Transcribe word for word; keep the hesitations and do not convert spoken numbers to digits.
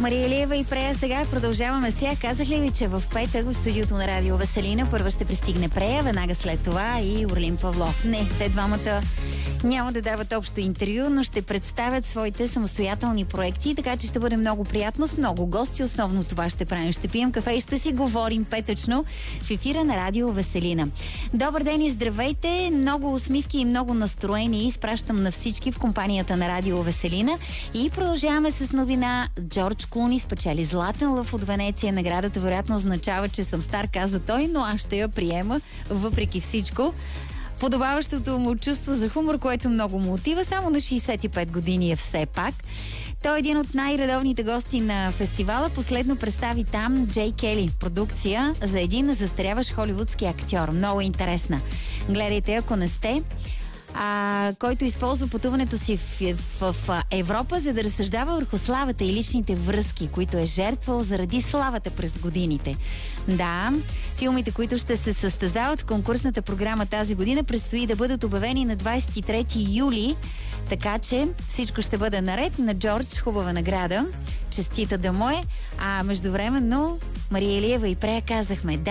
Мария Илиева и Прея сега продължаваме сега. Казах ли ви, че в петък в студиото на Радио Веселина първа ще пристигне Прея, веднага след това и Орлин Павлов. Не, те двамата няма да дават общо интервю, но ще представят своите самостоятелни проекти, така че ще бъде много приятно с много гости. Основно това ще правим. Ще пием кафе и ще си говорим петъчно в ефира на Радио Веселина. Добър ден и здравейте! Много усмивки и много настроение изпращам на всички в компанията на Радио Веселина и продължаваме с новина. Джордж Клуни спечели Златен лъв от Венеция. Наградата вероятно означава, че съм стар, каза той, но аз ще я приема въпреки всичко. Подобаващото му чувство за хумор, което много му отива, само на шейсет и пет години е все пак. Той е един от най-редовните гости на фестивала. Последно представи там Джей Кели, продукция за един застаряващ холивудски актьор. Много интересна. Гледайте, ако не сте. А, който използва пътуването си в, в, в Европа, за да разсъждава върху славата и личните връзки, които е жертвал заради славата през годините. Да, филмите, които ще се състезават в конкурсната програма тази година, предстои да бъдат обявени на двадесет и трети юли, така че всичко ще бъде наред. На Джордж хубава награда, честита да му е, а междувременно Мария Илиева и Прея казахме да.